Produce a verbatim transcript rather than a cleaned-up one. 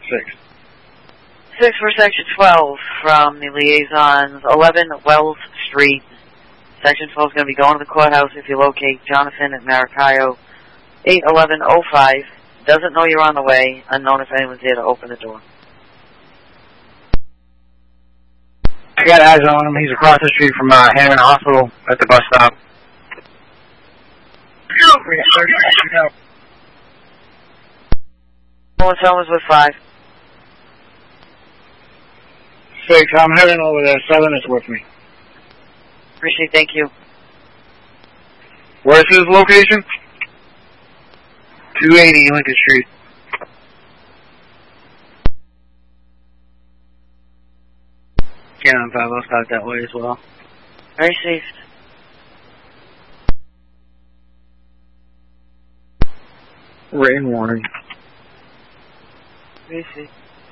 Six. Six for Section twelve from the liaisons, eleven Wells Street. Section twelve is going to be going to the courthouse if you locate Jonathan at Maracaibo. eight eleven oh five. Doesn't know you're on the way. Unknown if anyone's there to open the door. I got eyes on him. He's across the street from uh, Hammond Hospital at the bus stop. Someone Selma's with five. Six. I'm heading over there. Seven is with me. Appreciate it. Thank you. Where's his location? two eighty Lincoln Street. Cannon five, I'll start that way as well. Very safe. Written warning. Very safe.